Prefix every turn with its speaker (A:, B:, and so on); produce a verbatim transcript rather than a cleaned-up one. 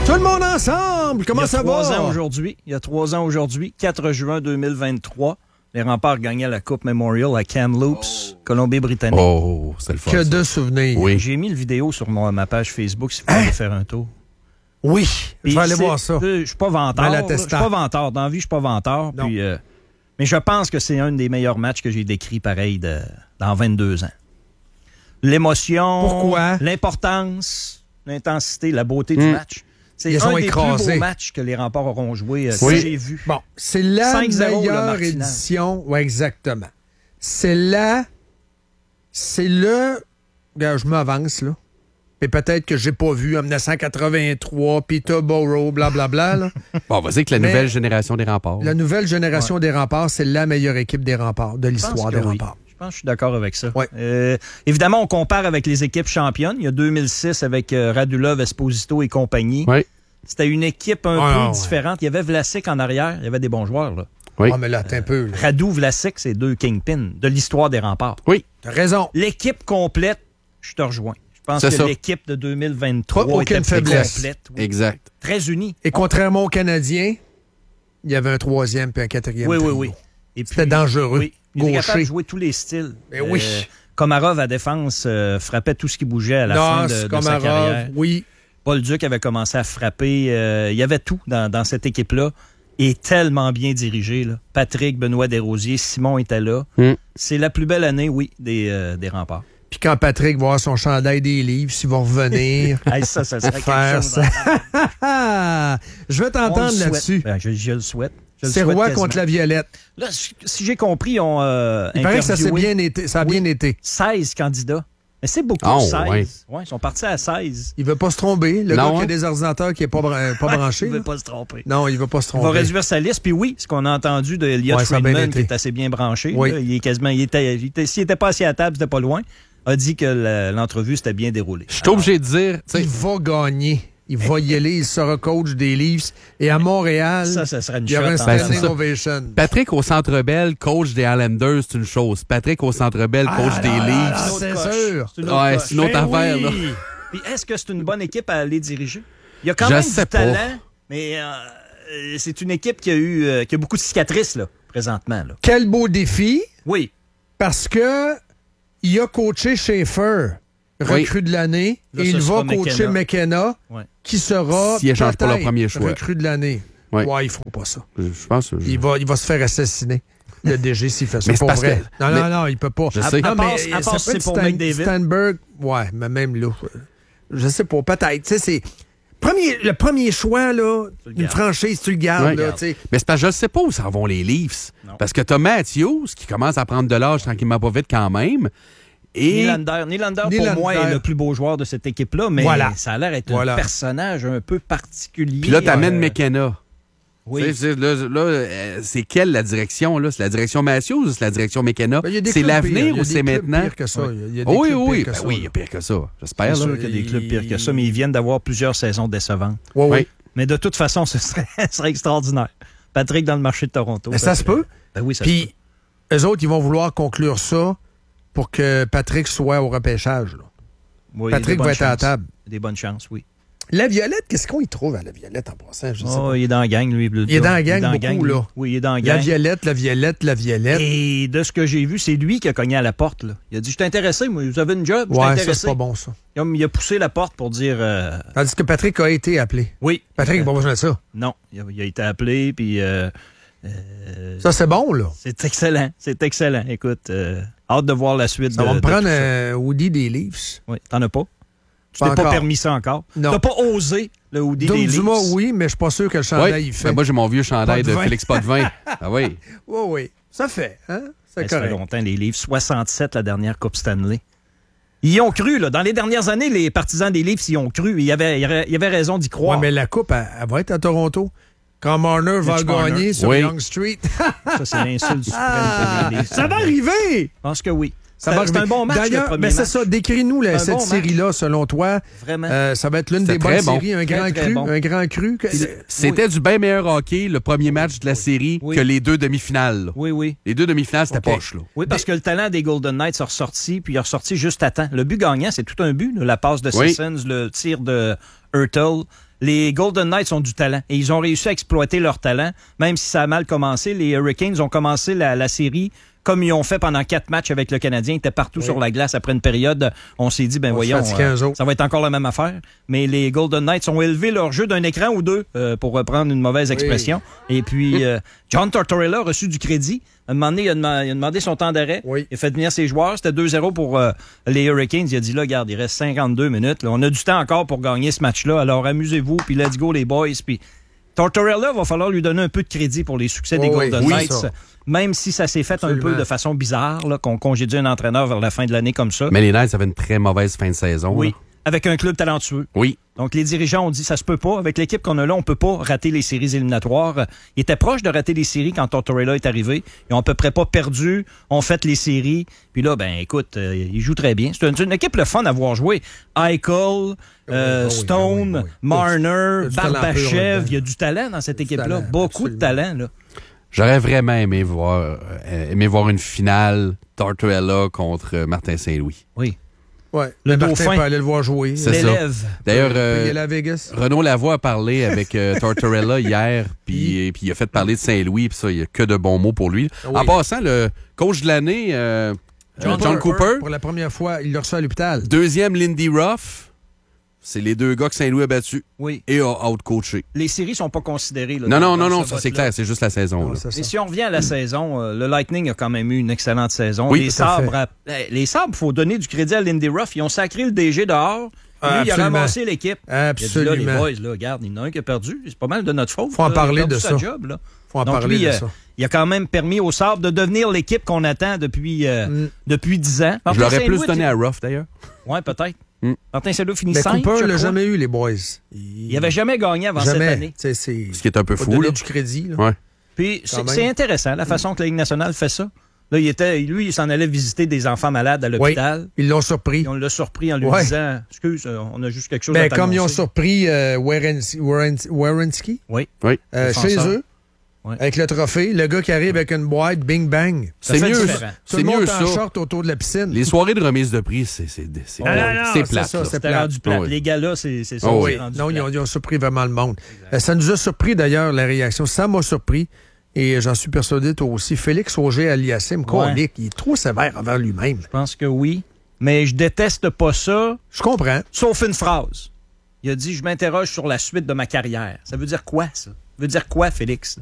A: Tout le monde ensemble! Comment ça va?
B: Il y a trois ans aujourd'hui, il y a trois ans aujourd'hui, quatre juin deux mille vingt-trois, les Remparts gagnaient la Coupe Memorial à Kamloops, oh. Colombie-Britannique.
C: Oh, c'est le fun.
A: Que
C: ça.
A: de souvenirs.
C: Oui.
B: J'ai mis le vidéo sur mon, ma page Facebook si vous voulez hein? faire un tour.
A: Oui,
B: puis
A: je vais aller voir ça.
B: Je suis pas vantard. Je suis pas vantard. Dans la vie, je suis pas vantard. Puis, euh, mais je pense que c'est un des meilleurs matchs que j'ai décrit pareil de, dans vingt-deux ans. L'émotion,
A: pourquoi?
B: L'importance, l'intensité, la beauté mmh. du match. C'est
A: Ils
B: un
A: ont
B: des
A: écrasé.
B: plus beaux matchs que les Remparts auront joué, euh,
A: oui.
B: que j'ai vu.
A: Bon, c'est la meilleure édition. Oui, exactement. C'est la... C'est le... Regarde, je m'avance, là. Et peut-être que j'ai pas vu en dix-neuf cent quatre-vingt-trois, Peterborough, blablabla. Là.
C: Bon, on va dire que la
A: Mais
C: nouvelle génération des Remparts.
A: La nouvelle génération ouais. des Remparts, c'est la meilleure équipe des Remparts, de l'histoire des
B: oui.
A: Remparts.
B: Je pense que je suis d'accord avec ça.
A: Ouais.
B: Euh, évidemment, on compare avec les équipes championnes. Il y a deux mille six avec euh, Radulov, Esposito et compagnie.
C: Oui.
B: C'était une équipe un
A: oh,
B: peu
A: non,
B: différente.
A: Ouais.
B: Il y avait Vlasic en arrière. Il y avait des bons joueurs. Là.
C: Oui.
A: Oh, mais là, t'es un peu... Là.
B: Radu, Vlasic, c'est deux kingpins de l'histoire des Remparts.
C: Oui.
A: T'as raison.
B: L'équipe complète, je te rejoins. Je pense
C: c'est
B: que
C: ça.
B: l'équipe de deux mille vingt-trois
A: pas
B: était très complète.
C: Oui. Exact.
B: Très unie.
A: Et contrairement aux Canadiens, il y avait un troisième puis un quatrième.
B: Oui,
A: trio.
B: oui, oui. Et puis,
A: c'était dangereux.
B: Oui. Il était capable de jouer tous les styles.
A: Mais oui.
B: Euh, Komarov à défense euh, frappait tout ce qui bougeait à la
A: non,
B: fin de, de
A: Komarov,
B: sa carrière.
A: Oui.
B: Paul Duc avait commencé à frapper. Euh, il y avait tout dans, dans cette équipe-là. Et tellement bien dirigé. Là. Patrick, Benoît Desrosiers, Simon était là.
C: Mm.
B: C'est la plus belle année, oui, des, euh, des Remparts.
A: Puis quand Patrick va avoir son chandail des livres, s'il va revenir...
B: hey, ça, ça serait
A: faire
B: quelque chose.
A: Ça. Je vais t'entendre là-dessus.
B: Ben, je, je le souhaite.
A: C'est Roy contre la Violette.
B: Là, si j'ai compris, ils ont euh,
A: Il paraît que ça, bien été, ça a
B: oui,
A: bien été.
B: seize candidats. Mais c'est beaucoup,
C: oh,
B: seize.
C: Ouais.
B: Ouais, ils sont partis à seize.
A: Il ne veut pas se tromper. Le
C: non,
A: gars
C: hein?
A: qui a des ordinateurs qui n'est pas, pas branché.
B: Il ne veut
A: là.
B: pas se tromper.
A: Non, il ne veut pas se tromper.
B: Il va réduire sa liste. Puis oui, ce qu'on a entendu de Elliot
A: ouais,
B: Friedman, qui est assez bien branché,
A: oui.
B: là, il est quasiment, il était, il était, s'il n'était pas assis à la table, c'était pas loin, a dit que la, l'entrevue s'était bien déroulée.
C: Je suis obligé de dire...
A: Il va gagner. Il va y aller, il sera coach des Leafs. Et à Montréal,
B: ça, ça serait une
A: il y aura un
B: shot,
A: standing
C: ben,
A: ovation.
C: Patrick au Centre Bell, coach des Islanders, c'est une chose. Patrick au Centre Bell, coach
A: ah,
C: des
A: là,
C: Leafs.
A: là, c'est sûr.
B: C'est une autre,
C: ouais, c'est une autre
B: ben
C: affaire.
B: Oui.
C: Là.
B: Puis est-ce que c'est une bonne équipe à aller diriger? Il y a quand
C: Je
B: même
C: sais
B: du talent,
C: pas.
B: mais euh, c'est une équipe qui a eu euh, qui a beaucoup de cicatrices là, présentement. Là.
A: Quel beau défi.
B: Oui.
A: Parce que il a coaché Schaefer. Recrue oui. de l'année, là, et il va coacher McKenna, McKenna ouais. qui sera
C: s'il échange pour le premier choix.
A: Recrue de l'année.
C: Oui.
A: Ouais, ils feront pas ça.
C: Je, je pense. Je...
A: Il va, il va se faire assassiner. Le D G s'il fait ça. C'est pas vrai. Que... Non, non, non, il peut pas.
C: Je sais.
B: À, à
A: non,
B: part,
A: mais
B: à part c'est pour
A: Stan,
B: McDavid.
A: Stanberg, ouais, mais même là, je sais pas, peut-être. Tu sais, c'est premier, le premier choix là, une franchise, tu le gardes.
C: Ouais,
A: là, tu sais.
C: Mais c'est parce que je sais pas où s'en vont les Leafs. Non. Parce que t'as Matthews qui commence à prendre de l'âge tranquillement pas vite quand même. Et...
B: Nylander. Nylander, pour
A: Nylander.
B: moi, est le plus beau joueur de cette équipe-là, mais
A: voilà.
B: ça a l'air d'être
A: voilà.
B: un personnage un peu particulier.
C: Puis là, t'amènes
B: euh...
C: McKenna.
B: Oui.
C: C'est, c'est, là, là, euh, c'est quelle la direction? Là? C'est la direction Matthews ou c'est la direction McKenna?
A: Ben,
C: c'est l'avenir ou c'est maintenant?
A: Pire que ça.
C: Oui,
A: il y a des
C: oui,
A: clubs
C: oui.
A: Pire que
C: Ben
A: ça,
C: oui, il y a pire que ça. J'espère.
B: C'est
C: là.
B: sûr qu'il y a des clubs pires que ça, mais ils viennent d'avoir plusieurs saisons décevantes.
A: Oui, oui. oui.
B: Mais de toute façon, ce serait, ce serait extraordinaire. Patrick dans le marché de Toronto.
A: Mais ça, ça se peut.
B: Ben oui, ça
A: Puis,
B: se peut.
A: eux autres, ils vont vouloir conclure ça pour que Patrick soit au repêchage. Là.
B: Oui,
A: Patrick va être
B: chances.
A: à la table.
B: Des bonnes chances, oui.
A: La Violette, qu'est-ce qu'on y trouve à la Violette en passant? Je sais
B: oh,
A: pas.
B: il est dans la gang, lui.
A: Il est dans la gang, beaucoup,
B: gang,
A: là.
B: Oui, il est dans la gang.
A: La Violette, la Violette, la Violette.
B: Et de ce que j'ai vu, c'est lui qui a cogné à la porte. Là. Il a dit, je suis intéressé, moi, vous avez une job, je suis
A: ouais,
B: intéressé.
A: ça, c'est pas bon, ça.
B: Il a, il a poussé la porte pour dire... Euh...
A: Tandis que Patrick a été appelé.
B: Oui.
A: Patrick n'a pas besoin de ça.
B: Non, il a, il a été appelé, puis... Euh, euh,
A: ça, c'est bon, là.
B: C'est excellent, c'est excellent. Écoute, euh, hâte de voir la suite.
A: Ça
B: de,
A: va me
B: de
A: prendre un Woody des Leafs.
B: Oui, t'en as pas? Tu
A: pas
B: t'es pas
A: encore.
B: permis ça encore?
A: Non.
B: T'as pas osé le Woody
A: Doom
B: des Leafs?
A: Dumas, oui, mais je suis pas sûr que le chandail,
C: oui.
A: il fait.
C: Ben moi, j'ai mon vieux chandail de Félix Potvin. Ah oui.
A: Oui, oui. Ça fait, hein? C'est
B: ben,
A: correct.
B: Ça fait longtemps, les Leafs. soixante-sept, la dernière Coupe Stanley. Ils y ont cru, là. Dans les dernières années, les partisans des Leafs y ont cru. Il y avait, il y avait, il y avait raison d'y croire.
A: Oui, mais la Coupe, elle, elle va être à Toronto. Quand Marner va
B: Marner.
A: gagner sur
C: oui.
A: Yonge Street.
B: Ça, c'est l'insulte suprême pour les Leafs.
A: Ça va arriver!
B: Je pense que oui.
A: Ça
B: c'est,
A: va
B: c'est un bon match,
A: D'ailleurs,
B: le premier
A: mais c'est
B: match.
A: ça. Décris-nous là, cette
B: bon
A: série-là, selon toi.
B: Vraiment.
A: Euh, ça va être l'une
C: C'était
A: des bonnes
C: très bon.
A: séries. Un
B: Très,
A: grand
B: très
A: cru.
B: bon.
A: Un grand cru. Que-
C: C'était
B: Oui.
C: du bien meilleur hockey, le premier match de la série,
B: Oui.
C: que les deux demi-finales. là.
B: Oui, oui.
C: Les deux demi-finales, c'était
A: OK.
C: poche. Là.
B: Oui, parce que le talent des Golden Knights est ressorti, puis il est ressorti juste à temps. Le but gagnant, c'est tout un but. là. La passe de
C: Oui.
B: Sissons, le tir de Hurtle. les Golden Knights ont du talent et ils ont réussi à exploiter leur talent, même si ça a mal commencé. Les Hurricanes ont commencé la, la série comme ils ont fait pendant quatre matchs avec le Canadien. Ils étaient partout oui. sur la glace. Après une période, on s'est dit, ben on voyons, euh, ça va être encore la même affaire. Mais les Golden Knights ont élevé leur jeu d'un écran ou deux, euh, pour reprendre une mauvaise expression. Oui. Et puis, euh, John Tortorella a reçu du crédit. À un moment donné, il a demandé, il a demandé son temps d'arrêt. Oui. Il a fait venir ses joueurs. C'était deux zéro pour euh, les Hurricanes. Il a dit, là, regarde, il reste cinquante-deux minutes. Là. On a du temps encore pour gagner ce match-là. Alors, amusez-vous, puis let's go, les boys. Puis Tortorella, va falloir lui donner un peu de crédit pour les succès oh, des Golden oui. Knights. Oui, même si ça s'est fait Absolument. un peu de façon bizarre, là, qu'on congédie un entraîneur vers la fin de l'année comme ça.
C: Mais les Knights avaient une très mauvaise fin de saison.
B: Oui,
C: là.
B: Avec un club talentueux.
C: Oui.
B: Donc, les dirigeants ont dit, ça se peut pas. Avec l'équipe qu'on a là, on peut pas rater les séries éliminatoires. Ils étaient proches de rater les séries quand Tortorella est arrivé. Ils ont à peu près pas perdu. On fait les séries. Puis là, ben, écoute, euh, ils jouent très bien. C'est une, une équipe le fun à voir jouer. Eichel, euh, oui, Stone, oui, oui, oui. Marner, Barbashev. Il y a du talent dans cette équipe-là. Talent, Beaucoup absolument. de talent, là.
C: J'aurais vraiment aimé voir, euh, aimé voir une finale Tortorella contre Martin Saint-Louis.
B: Oui.
A: Ouais, le Martin peut aller le voir jouer.
C: C'est
B: L'élève.
C: ça. D'ailleurs, euh, Renaud Lavoie a parlé avec euh, Tortorella hier, puis il a fait parler de Saint-Louis, puis ça, il n'y a que de bons mots pour lui. Oui. En passant, le coach de l'année, euh, John, John Cooper, Cooper,
A: pour la première fois, il l'a reçu à l'hôpital.
C: Deuxième, Lindy Ruff. C'est les deux gars que Saint-Louis a battus
B: oui.
C: et a out-coaché.
B: Les séries sont pas considérées. Là,
C: non, non, non, non, ça c'est clair, c'est juste la saison. Non,
B: et si on revient à la mmh. saison, euh, le Lightning a quand même eu une excellente saison.
C: Oui,
B: les Sabres, à, les Sabres, il faut donner du crédit à Lindy Ruff. Ils ont sacré le D G dehors. Ah, lui, il a ramassé l'équipe.
A: Absolument.
B: Il a dit, là, les boys, là, regarde, il y en a un qui a perdu. C'est pas mal de notre faute.
A: Faut en
B: là,
A: parler de ça.
B: Job, là.
A: Faut en
B: Donc,
A: parler
B: lui,
A: de
B: euh,
A: ça.
B: Il a quand même permis aux Sabres de devenir l'équipe qu'on attend depuis, euh, mmh. depuis dix ans.
C: Martin Je l'aurais plus donné à Ruff, d'ailleurs.
B: Oui, peut-être.
C: Mm.
B: Martin Saint-Louis finit
A: mais
B: cinq.
A: Cooper l'a jamais eu, les boys.
B: Il n'avait jamais gagné avant
A: jamais.
B: cette année.
A: C'est, c'est...
C: Ce qui est un peu
A: faut
C: fou.
A: Donner
C: là.
A: du crédit. Là.
C: Ouais.
B: Puis c'est, c'est intéressant, la façon que la Ligue nationale fait ça. Là, il était, lui, il s'en allait visiter des enfants malades à l'hôpital.
A: Oui, ils l'ont surpris.
B: Et on l'a surpris en lui ouais. disant, excuse, on a juste quelque chose
A: ben,
B: à t'annoncer.
A: Comme ils ont surpris euh, Werenski
B: oui.
C: oui.
A: euh, chez eux. Ouais. Avec le trophée, le gars qui arrive avec une boîte, bing bang.
C: C'est mieux,
A: c'est mieux ça. En short autour de la piscine.
C: Les soirées de remise de prix, c'est c'est c'est,
B: ah, non, non,
C: c'est plate.
B: C'est ça, c'est plate. rendu plate. Oh, oui. Les gars-là, c'est, c'est ça.
A: Oh, oui. Non, ils ont, ils ont surpris vraiment le monde. Euh, ça nous a surpris d'ailleurs, la réaction. Ça m'a surpris. Et j'en suis persuadé, toi aussi. Félix Auger-Aliassime, ouais. il est trop sévère envers lui-même.
B: Je pense que oui. Mais je déteste pas ça.
A: Je comprends.
B: Sauf une phrase. Il a dit, je m'interroge sur la suite de ma carrière. Ça veut dire quoi, ça? Ça veut dire quoi, Félix?